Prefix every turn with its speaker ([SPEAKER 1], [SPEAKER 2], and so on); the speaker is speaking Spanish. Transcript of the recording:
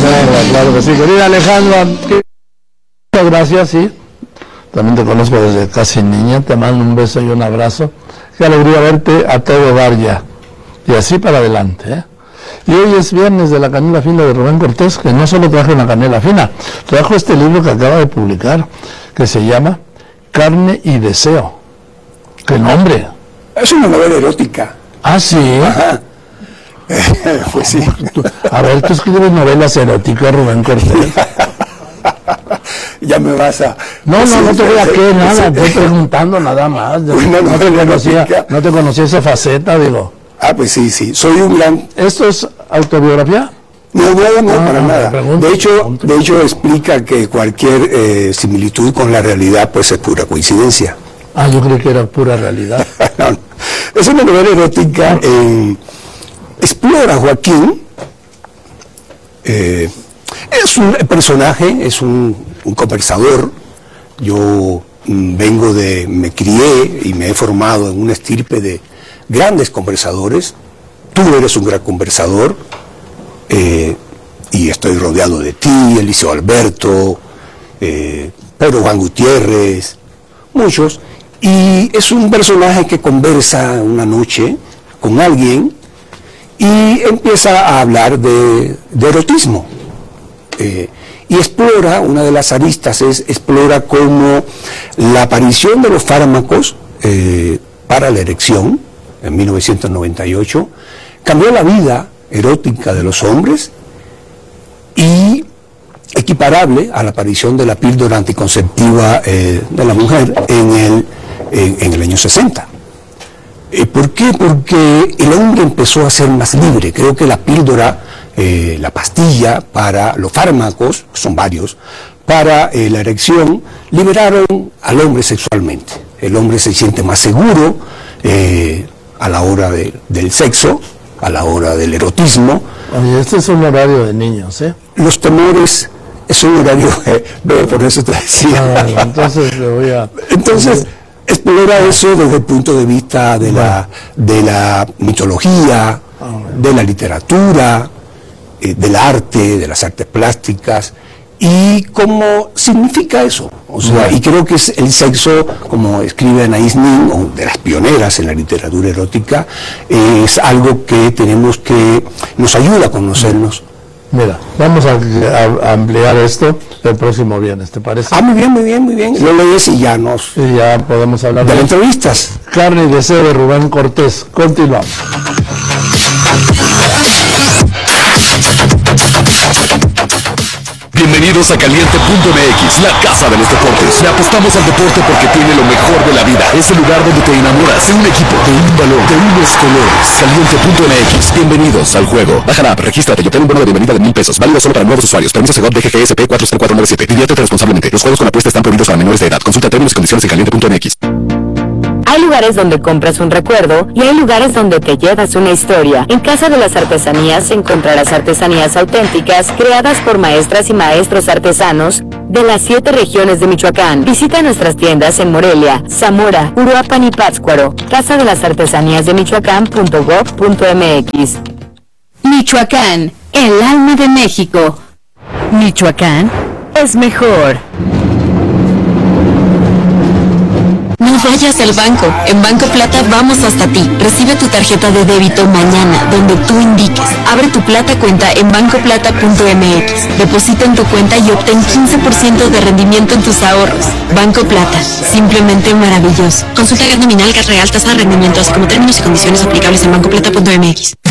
[SPEAKER 1] Venga, claro que sí. Querida Alejandra, muchas gracias, sí. También te conozco desde casi niña, te mando un beso y un abrazo. Qué alegría verte a todo dar ya. Y así para adelante, ¿eh? Y hoy es viernes de la canela fina de Rubén Cortés, que no solo trajo una canela fina, trajo este libro que acaba de publicar, que se llama Carne y Deseo. ¡Qué nombre!
[SPEAKER 2] Es una novela erótica.
[SPEAKER 1] Ah, sí.
[SPEAKER 2] Ajá. Pues sí.
[SPEAKER 1] A ver, tú escribes novelas eróticas, Rubén Cortés.
[SPEAKER 2] Ya me vas a...
[SPEAKER 1] No te voy a qué, nada, estoy preguntando nada más. No te conocía esa faceta, digo.
[SPEAKER 2] Ah, pues sí, soy un gran...
[SPEAKER 1] ¿Esto es autobiografía?
[SPEAKER 2] No, para nada. De hecho explica que cualquier similitud con la realidad pues es pura coincidencia.
[SPEAKER 1] Ah, yo creí que era pura realidad.
[SPEAKER 2] No. Es una novela erótica, explora a Joaquín, es un personaje, es un conversador. Yo me crié y me he formado en una estirpe de grandes conversadores. Tú eres un gran conversador, y estoy rodeado de ti, Eliseo Alberto, Pedro Juan Gutiérrez, muchos. Y es un personaje que conversa una noche con alguien y empieza a hablar de erotismo. Y explora, una de las aristas explora cómo la aparición de los fármacos para la erección, en 1998, cambió la vida erótica de los hombres y equiparable a la aparición de la píldora anticonceptiva de la mujer en el año 60. ¿Por qué? Porque el hombre empezó a ser más libre. Creo que la píldora, la pastilla para los fármacos, son varios, para la erección, liberaron al hombre sexualmente. El hombre se siente más seguro a la hora del sexo, a la hora del erotismo.
[SPEAKER 1] Oye, este es un horario de niños, ¿eh?
[SPEAKER 2] Los temores es un horario, por eso te decía.
[SPEAKER 1] Entonces le voy a...
[SPEAKER 2] Entonces, explora eso desde el punto de vista de la mitología, de la literatura, del arte, de las artes plásticas, y cómo significa eso. O sea, y creo que es el sexo, como escribe Anaïs Nin, o de las pioneras en la literatura erótica, es algo que nos ayuda a conocernos.
[SPEAKER 1] Mira, vamos a ampliar esto el próximo viernes, ¿te parece?
[SPEAKER 2] Ah, muy bien. Lo lees y ya
[SPEAKER 1] podemos hablar
[SPEAKER 2] de las entrevistas.
[SPEAKER 1] Carne y Deseo de Rubén Cortés. Continuamos.
[SPEAKER 3] Bienvenidos a Caliente.mx, la casa de los deportes. Le apostamos al deporte porque tiene lo mejor de la vida. Es el lugar donde te enamoras de un equipo, de un balón, de unos colores. Caliente.mx, bienvenidos al juego. Baja la app, regístrate y obtén un bono de bienvenida de $1,000. Válido solo para nuevos usuarios. Permiso Segov DGGSP 43497. Diviértete responsablemente. Los juegos con apuesta están prohibidos para menores de edad. Consulta términos y condiciones en Caliente.mx.
[SPEAKER 4] Hay lugares donde compras un recuerdo y hay lugares donde te llevas una historia. En Casa de las Artesanías encontrarás artesanías auténticas creadas por maestras y maestros artesanos de las 7 regiones de Michoacán. Visita nuestras tiendas en Morelia, Zamora, Uruapan y Pátzcuaro. Casa de las Artesanías de Michoacán.gov.mx. Michoacán, el alma de México. Michoacán es mejor. No vayas al banco. En Banco Plata vamos hasta ti. Recibe tu tarjeta de débito mañana, donde tú indiques. Abre tu Plata cuenta en bancoplata.mx. Deposita en tu cuenta y obtén 15% de rendimiento en tus ahorros. Banco Plata, simplemente maravilloso. Consulta gas nominal, gas real, tasa de rendimiento, así como términos y condiciones aplicables en bancoplata.mx.